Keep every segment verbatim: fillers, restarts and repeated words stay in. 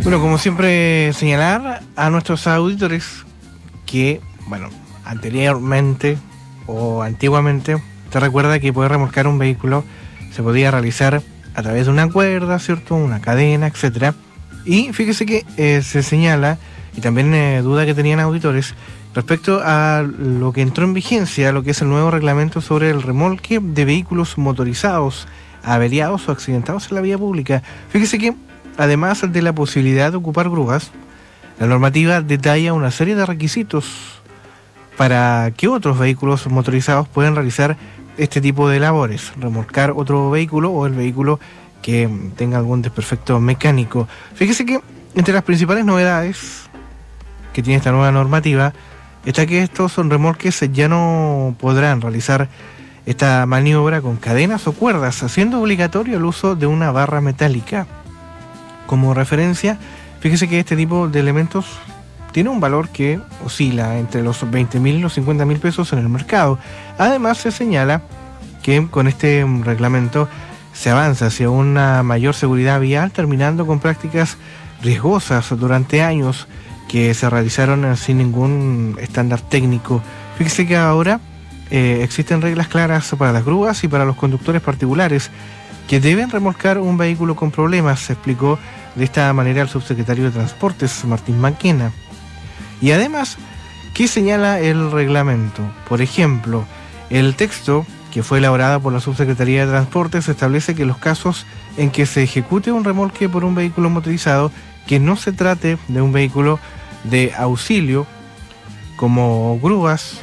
Bueno, como siempre, señalar a nuestros auditores que, bueno, anteriormente o antiguamente, te recuerda que poder remolcar un vehículo se podía realizar a través de una cuerda, ¿cierto? Una cadena, etcétera. Y fíjese que eh, se señala, y también eh, duda que tenían auditores, respecto a lo que entró en vigencia, lo que es el nuevo reglamento sobre el remolque de vehículos motorizados, averiados o accidentados en la vía pública. Fíjese que, además de la posibilidad de ocupar grúas, la normativa detalla una serie de requisitos para que otros vehículos motorizados puedan realizar este tipo de labores, remolcar otro vehículo o el vehículo que tenga algún desperfecto mecánico. Fíjese que entre las principales novedades que tiene esta nueva normativa está que estos son remolques ya no podrán realizar esta maniobra con cadenas o cuerdas, haciendo obligatorio el uso de una barra metálica. Como referencia, fíjese que este tipo de elementos tiene un valor que oscila entre los veinte mil y los cincuenta mil pesos en el mercado. Además, se señala que con este reglamento se avanza hacia una mayor seguridad vial, terminando con prácticas riesgosas durante años que se realizaron sin ningún estándar técnico. Fíjese que ahora eh, existen reglas claras para las grúas y para los conductores particulares que deben remolcar un vehículo con problemas, se explicó de esta manera el subsecretario de Transportes, Martín Maquena. Y además, ¿qué señala el reglamento? Por ejemplo, el texto que fue elaborado por la Subsecretaría de Transportes establece que los casos en que se ejecute un remolque por un vehículo motorizado, que no se trate de un vehículo de auxilio, como grúas,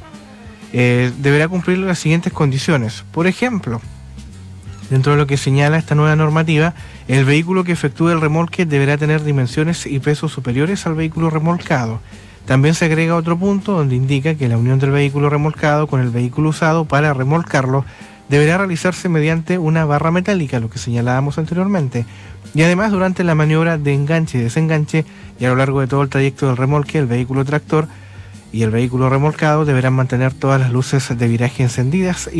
eh, deberá cumplir las siguientes condiciones. Por ejemplo, dentro de lo que señala esta nueva normativa, el vehículo que efectúe el remolque deberá tener dimensiones y pesos superiores al vehículo remolcado. También se agrega otro punto donde indica que la unión del vehículo remolcado con el vehículo usado para remolcarlo deberá realizarse mediante una barra metálica, lo que señalábamos anteriormente. Y además, durante la maniobra de enganche y desenganche y a lo largo de todo el trayecto del remolque, el vehículo tractor y el vehículo remolcado deberán mantener todas las luces de viraje encendidas y